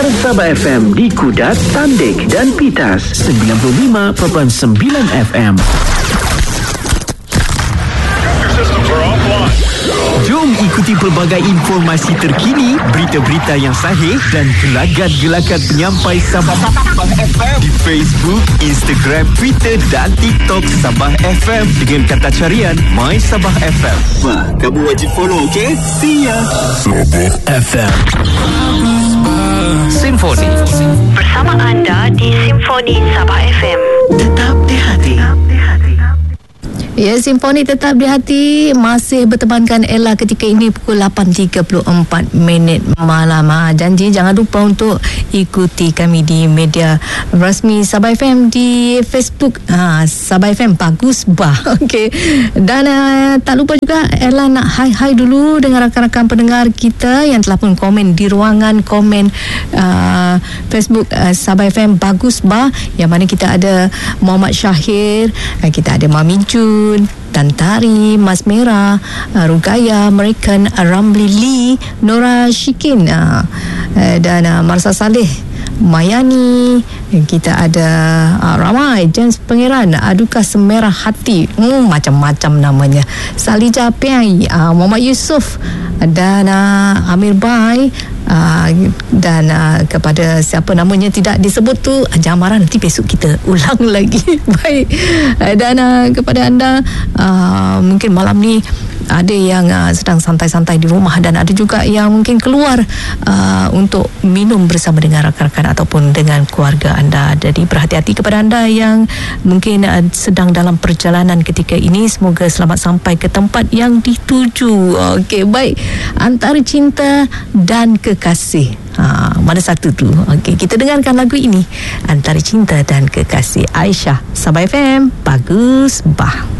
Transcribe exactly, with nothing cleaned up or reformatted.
Gegar Sabah F M di Kudat, Tandik dan Pitas sembilan puluh lima perpuluhan sembilan F M. Jom ikuti pelbagai informasi terkini, berita-berita yang sahih dan gelagat-gelagat penyampai Sabah F M di Facebook, Instagram, Twitter dan TikTok Sabah F M dengan kata carian My Sabah F M. Wah, kamu wajib follow, okey? See ya. Sabah F M. Simfoni bersama anda di Simfoni Sabah F M. Tetap di hati. Ya, Simfoni tetap di hati masih bertemankan Ella ketika ini pukul lapan tiga puluh empat minit malam. Ha, janji jangan lupa untuk ikuti kami di media rasmi Sabah F M di Facebook. Ha, Sabah F M bagus bah. Okey. Dan uh, tak lupa juga Ella nak hai-hai dulu dengan rakan-rakan pendengar kita yang telah pun komen di ruangan komen uh, Facebook uh, Sabah F M bagus bah, yang mana kita ada Muhammad Syahir, uh, kita ada Mami Jun, Tan Tari, Mas Merah, uh, Rugaya, American, uh, Ramli Lee, Nora Shikin, uh, uh, dan uh, Marsa Saleh, Mayani, kita ada uh, ramai James Pangeran, Aduka Semerah Hati, hmm, macam-macam namanya, Salija Piai, uh, Muhammad Yusof dan uh, Amir Bai, uh, dan uh, kepada siapa namanya tidak disebut tu, jangan marah, nanti besok kita ulang lagi. Baik, uh, dan uh, kepada anda uh, mungkin malam ni ada yang uh, sedang santai-santai di rumah dan ada juga yang mungkin keluar uh, untuk minum bersama dengan rakan-rakan ataupun dengan keluarga anda. Jadi berhati-hati kepada anda yang mungkin uh, sedang dalam perjalanan ketika ini. Semoga selamat sampai ke tempat yang dituju. Okey, baik. Antara cinta dan kekasih, ha, mana satu tu? Okey, kita dengarkan lagu ini, Antara Cinta dan Kekasih, Aisyah, Sabah F M bagus bah.